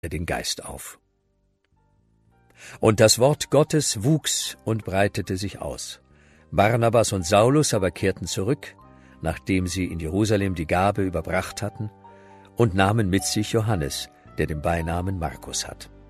er den Geist auf. Und das Wort Gottes wuchs und breitete sich aus. Barnabas und Saulus aber kehrten zurück, nachdem sie in Jerusalem die Gabe überbracht hatten, und nahmen mit sich Johannes, der den Beinamen Markus hat.